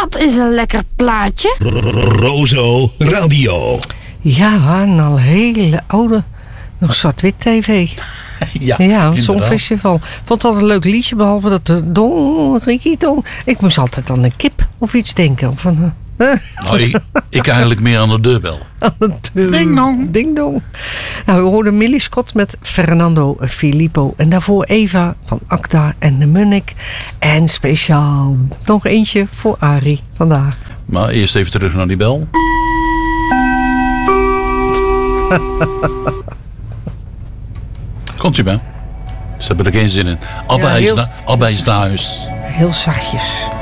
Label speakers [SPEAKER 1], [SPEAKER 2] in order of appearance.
[SPEAKER 1] Dat is een lekker plaatje.
[SPEAKER 2] Rozo Radio.
[SPEAKER 3] Ja, een al hele oude, nog zwart-wit tv.
[SPEAKER 4] Ja,
[SPEAKER 3] een Songfestival. Vond het altijd een leuk liedje, behalve dat de dong, Ricky dong. Ik moest altijd aan een kip of iets denken. Of aan,
[SPEAKER 4] Nou, ik eigenlijk meer aan de deurbel.
[SPEAKER 3] Ding dong. Ding dong. Nou, we hoorden Millie Scott met Fernando Filippo. En daarvoor Eva van Acta en de Munnik. En speciaal nog eentje voor Arie vandaag.
[SPEAKER 4] Maar eerst even terug naar die bel. Komt u bij? Ze hebben er geen zin in. Abba is naar huis.
[SPEAKER 3] Heel zachtjes.